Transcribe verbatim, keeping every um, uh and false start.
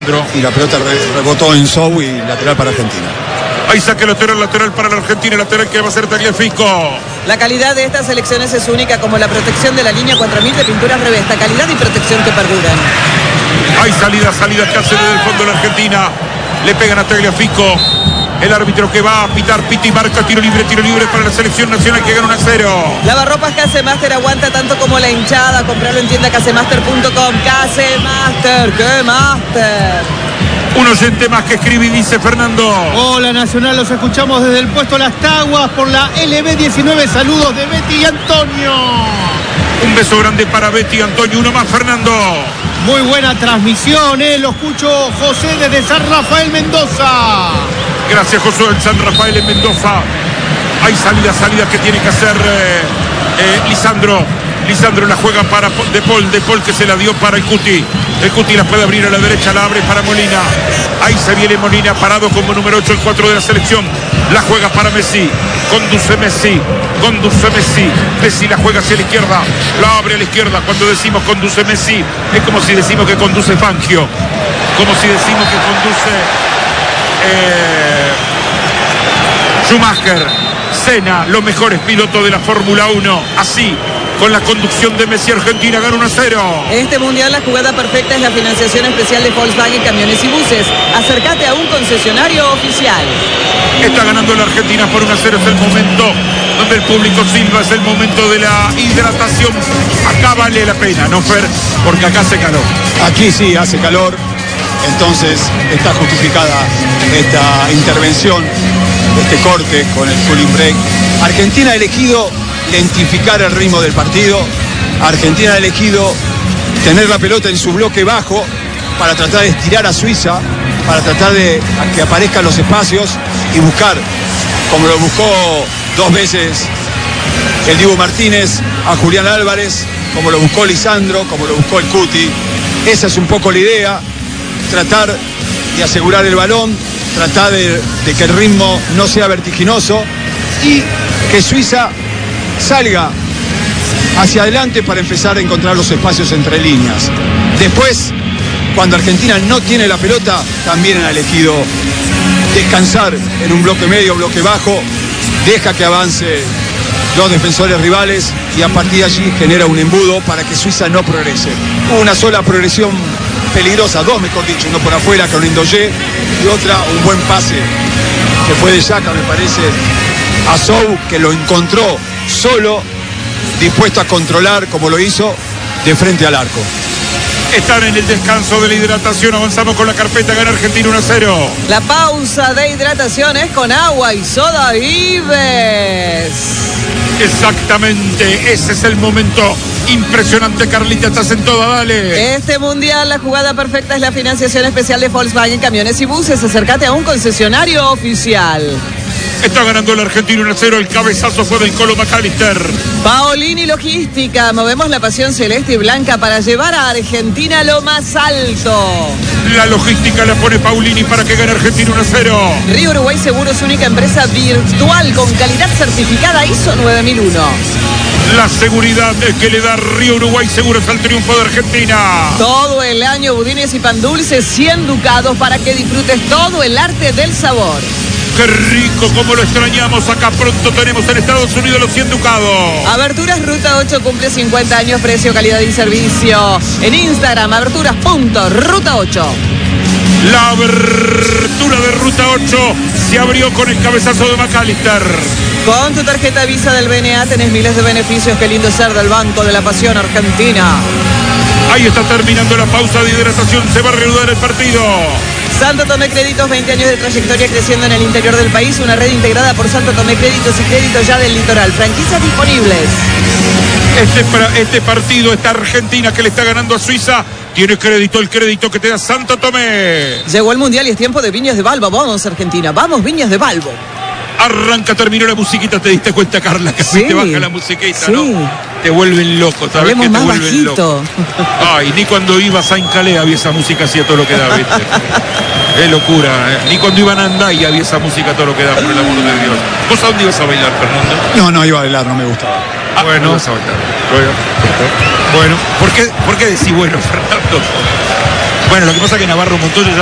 Y la pelota re rebotó en Sou y lateral para Argentina. Ahí saque lateral, lateral para la Argentina, lateral que va a ser Tagliafico. La calidad de estas selecciones es única, como la protección de la línea cuatro mil de Pinturas Revesta. Calidad y protección que perduran. Hay salida, salida que hace desde el fondo la Argentina. Le pegan a Tagliafico. El árbitro que va a pitar, pita y marca, tiro libre, tiro libre para la selección nacional que gana uno a cero. Lavarropas Casemaster aguanta tanto como la hinchada. Comprarlo en tienda casemaster punto com. Casemaster, ¡qué master! Un oyente más que escribe y dice: Fernando. Hola Nacional, los escuchamos desde el puesto Las Taguas por la L B diecinueve. Saludos de Betty y Antonio. Un beso grande para Betty y Antonio. Uno más, Fernando. Muy buena transmisión, ¿eh? Lo escucho José desde San Rafael, Mendoza. Gracias, José del San Rafael en Mendoza. Hay salida, salida que tiene que hacer eh, eh, Lisandro. Lisandro la juega para De Paul, De Paul que se la dio para el Cuti. El Cuti la puede abrir a la derecha, la abre para Molina. Ahí se viene Molina parado como número ocho, el cuatro de la selección. La juega para Messi. Conduce Messi. Conduce Messi. Messi la juega hacia la izquierda. La abre a la izquierda. Cuando decimos conduce Messi, es como si decimos que conduce Fangio. Como si decimos que conduce eh, Schumacher. Senna, los mejores pilotos de la Fórmula uno. Así, con la conducción de Messi, Argentina gana uno a cero. En este mundial la jugada perfecta es la financiación especial de Volkswagen Camiones y Buses. Acércate a un concesionario oficial. Está ganando la Argentina por uno a cero. Es el momento donde el público silba, es el momento de la hidratación. Acá vale la pena, ¿no, Fer? Porque acá hace calor. Aquí sí hace calor, entonces está justificada esta intervención, este corte con el cooling break. Argentina ha elegido lentificar el ritmo del partido. Argentina ha elegido tener la pelota en su bloque bajo para tratar de estirar a Suiza, para tratar de que aparezcan los espacios y buscar, como lo buscó dos veces el Dibu Martínez, a Julián Álvarez, como lo buscó Lisandro, como lo buscó el Cuti. Esa es un poco la idea, tratar de asegurar el balón, tratar de, de que el ritmo no sea vertiginoso y que Suiza salga hacia adelante para empezar a encontrar los espacios entre líneas. Después, cuando Argentina no tiene la pelota, también ha elegido descansar en un bloque medio, bloque bajo, deja que avance los defensores rivales y a partir de allí genera un embudo para que Suiza no progrese. Una sola progresión peligrosa, dos mejor dicho, uno por afuera con Indoye y otra un buen pase que fue de Xhaka, me parece, a Sou, que lo encontró solo, dispuesto a controlar como lo hizo de frente al arco. Están en el descanso de la hidratación. Avanzamos con la carpeta. Gana Argentina uno a cero. La pausa de hidratación es con agua y soda Vives. Exactamente, ese es el momento impresionante. Carlita, estás en toda, dale. Este mundial la jugada perfecta es la financiación especial de Volkswagen Camiones y Buses. Acércate a un concesionario oficial. Está ganando la Argentina uno a cero. El cabezazo fue del Colo McAllister. Paolini Logística. Movemos la pasión celeste y blanca para llevar a Argentina a lo más alto. La logística la pone Paolini para que gane Argentina uno a cero. Río Uruguay Seguros, única empresa virtual con calidad certificada I S O nueve mil uno. La seguridad que le da Río Uruguay Seguros al triunfo de Argentina. Todo el año budines y pan dulces, cien ducados para que disfrutes todo el arte del sabor. ¡Qué rico! ¡Cómo lo extrañamos! Acá pronto tenemos en Estados Unidos los cien ducados. Aberturas Ruta ocho cumple cincuenta años, precio, calidad y servicio. En Instagram, aberturas punto ruta ocho. La abertura de Ruta ocho se abrió con el cabezazo de McAllister. Con tu tarjeta Visa del B N A tenés miles de beneficios. Qué lindo ser del Banco de la Pasión Argentina. Ahí está terminando la pausa de hidratación. Se va a reanudar el partido. Santo Tomé Créditos, veinte años de trayectoria creciendo en el interior del país. Una red integrada por Santo Tomé Créditos y Créditos Ya del Litoral. Franquicias disponibles. Este, este partido, esta Argentina que le está ganando a Suiza, tiene crédito, el crédito que te da Santo Tomé. Llegó el Mundial y es tiempo de Viñas de Balbo. Vamos, Argentina. Vamos, Viñas de Balbo. Arranca, terminó la musiquita, ¿te diste cuenta, Carla? Que sí, te baja la musiquita, sí. ¿no? Te vuelven loco, ¿sabes? Que te más vuelven bajito. loco. Ay, ni cuando iba a Saint Calais había esa música así a todo lo que da, ¿viste? Es locura, ¿eh? Ni cuando iban a Andai había esa música a todo lo que da, por el amor de Dios. ¿Vos a dónde ibas a bailar, Fernando? No, no iba a bailar, no me gustaba. Ah, bueno, no vas a bailar. Bueno, bueno. ¿Por qué, por qué decís bueno, Fernando? Bueno, lo que pasa es que Navarro Montoya ya